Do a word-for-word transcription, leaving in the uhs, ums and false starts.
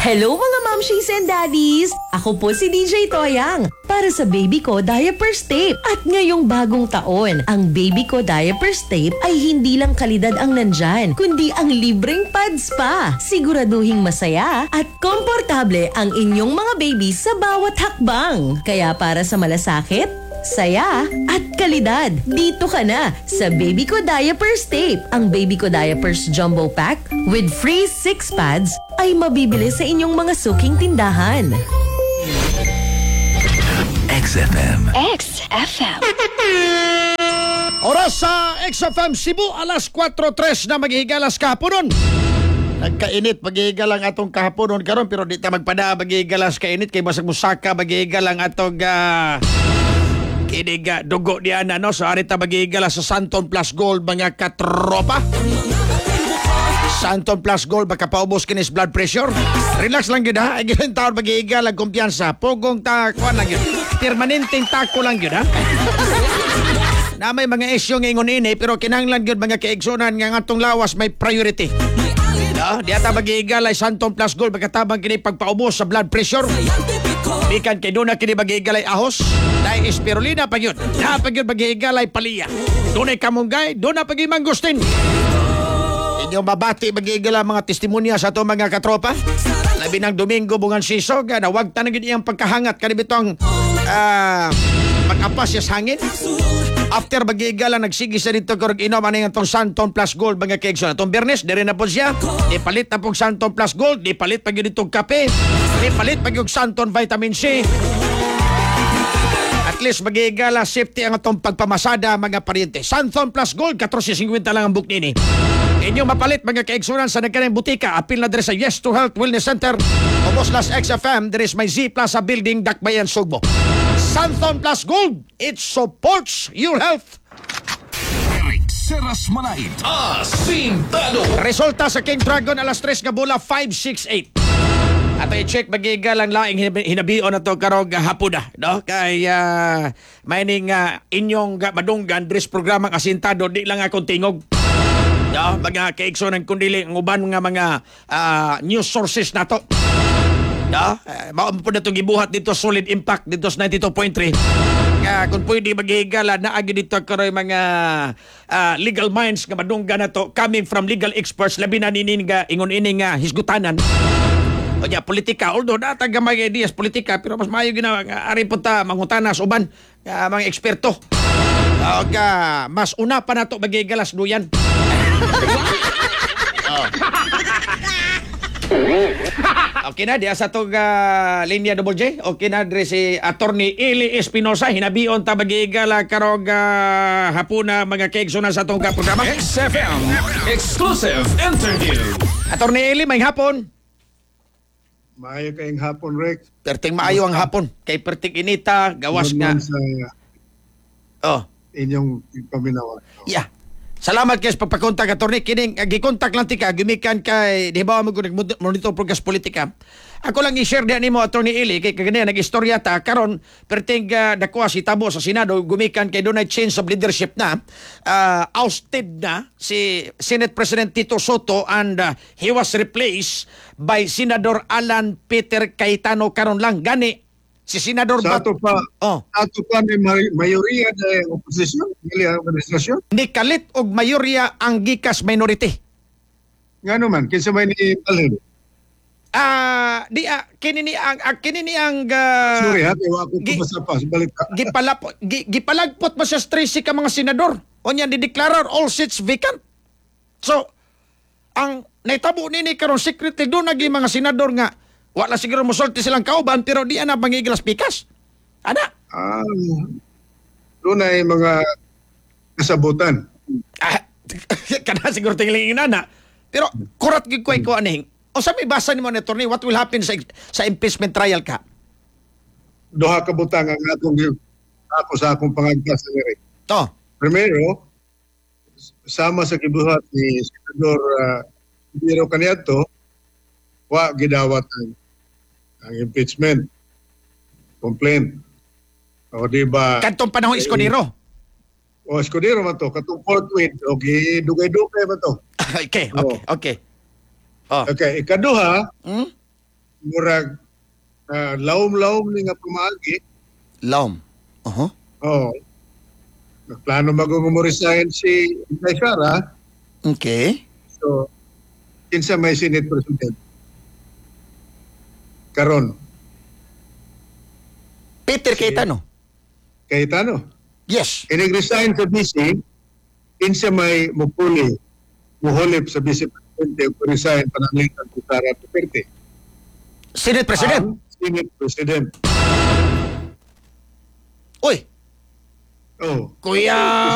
Hello mga mamshies and daddies! Ako po si D J Toyang para sa Baby Ko Diapers Tape. At ngayong bagong taon, ang Baby Ko Diapers Tape ay hindi lang kalidad ang nandyan, kundi ang libreng pads pa. Siguraduhing masaya at komportable ang inyong mga baby sa bawat hakbang. Kaya para sa malasakit, saya at kalidad, dito ka na sa Baby Ko Diapers Tape. Ang Baby Ko Diapers Jumbo Pack with free six pads ay mabibili sa inyong mga suking tindahan. X F M. X F M. Oras sa X F M Cebu, alas kwatro tres na maghihigalas kahaponon. Nagkainit, maghihigal ang atong kahaponon karon pero di ta magpada maghihigalas kainit kay basag musaka maghihigal ang atong uh, kinig uh, dugo diyan ano. So arita maghihigalas sa Santon Plus Gold mga katropa. Santon Plus Gold, baka paubos kinis blood pressure. Relax lang yun ha. Ay ganyan taon mag-iigal ang kumpiyansa. Pugong takuan lang yun. Permanenteng tako lang yun ha. Na may mga isyo ngingon ini, pero kinanglan yun mga kaigsunan nga atong lawas may priority. No? Di ata mag-iigal ay Santon Plus Gold, magkatabang kini pagpaubos sa blood pressure. Bikan kay doon na kini mag-iigal ay ahos. Dahil espirulina pa yun. Na pag yun mag-iigal ay paliya. Doon ay kamunggay, doon na pag-imang gustin. Inyong mabati mag-iigala mga testimonya sa itong mga katropa. Labi ng Domingo bungan sisog na wag tanagin iyang pagkahangat kanibitong uh, mag-apas yas hangin. After mag-iigala nagsigi sa dito karong inom ano yung itong Santon Plus Gold mga kaigsoon. Itong Bernes, dire na po siya. Ipalit na pong Santon Plus Gold. Ipalit pag yun itong kape. Ipalit pag yung Santon Vitamin C. At least mag-iigala safety ang itong pagpamasada mga pariente. Santon Plus Gold, fourteen fifty lang ang book nini. Inyong mapalit mga kaigsunan sa nagkanang butika. Apil na dire sa Yes to Health Wellness Center. Ubos las X F M, there is my Z Plaza Building, Dakbayan, Sugbo. Santon Plus Gold, it supports your health. Eric Seras Manait. Asintado. Resulta sa King Dragon alas tres nga bola, five six eight. Ato i-check magigal ang laing hinabion na to karong hapon na, no? Kay uh, mining uh, inyong madunggan dres programang asintado di lang akong tingog. No, mga kaigsonan kundili ang uban nga mga uh, news sources nato. No, uh, mao po na itong gibuhat dito solid impact dito sa ninety-two point three. Kaya kung pwede maghihigala na agi dito karoy mga uh, legal minds nga madunggan na to coming from legal experts labi na ninin nga ingon ini nga hisgutanan. O ya politika, although natag may ideas politika pero mas maayo gina nga ari po ta mangutanas uban uh, mga eksperto. O uh, mas una pa nato maghihigalas duyan. Oh. Okay na, diya sa itong uh, linya double J. Okay na, dire si Attorney Eli Espinosa. Hinabion ta mag-iigala karong uh, hapuna mga kaigsunan sa itong programa. X F M. Exclusive interview. Attorney Eli, may hapon. Maayo kayong hapon, Rex. Perting maayo ang hapon. Kay perting inita, gawas nga. Sa Oh. inyong paminawan. Yeah. Salamat kay sa pagpakontak, Attorney. Kining, uh, gikontak lang tika, gumikan kay, di ba mo nag-monitor progress politika. Ako lang i-share diyan nimo, Attorney Eli, kay kaganda nag-istorya ta, karon perting uh, nakuha si Tabo sa Senado, gumikan kay doon ay change of leadership na, uh, ousted na si Senate President Tito Soto and uh, he was replaced by Senador Alan Peter Cayetano karon lang. Gani, si Senador Sa ato pa, oh. ato pa ni may, mayoriya na oposisyon, dili ang administrasyon. Ni kalit og mayorya ang gikas minority. Nga naman, kinsa may ni Alhen. Ah, di ah, kini ni ang ah, kini ni ang uh, Sorry ha, kaya ako gi- kumasa pa. Balik ka. gipalapot gi, gipalagpot mo sa stressy ka mga senador. Unya dideklarar all seats vacant. So, ang naitabo nini karon secretly do nagi mga senador nga wala siguro mosulti silang kauban pero di ana pangigilas pikas. Ana. Ah, doon ay mga kasabutan. Ah, kana siguro tingling inana. Pero kurat gid ko ko aning. O sa may basa nimo ni attorney, what will happen sa sa impeachment trial ka? Duha ka butang ang atong ako sa akong pangagpas ni Rex. To. Primero, sama sa gibuhat ni Senador uh, Biro Caniato, wa gidawat ang, ang impeachment complaint. O di ba? Kantong panahon Escudero. O Escudero man to, katong forthwith, okay, dugay-dugay man to. Okay, okay, Oh. okay. Oh. Okay, ikaduha, Hmm? murag uh, laom-laom ni nga pamaagi. Laom. Uh-huh. Oh. Plano magungumurisahin si Inday Sara. Okay. So, kinsa may Senate President? Karon, Peter Cayetano. Cayetano. Yes. Inag-resign sa B C, kinsa may mupuli, muhulip sa Vice Presidente o resign pananglitan si Sara Duterte. Senate President. Ang Senate President. Uy, Oh. Kuya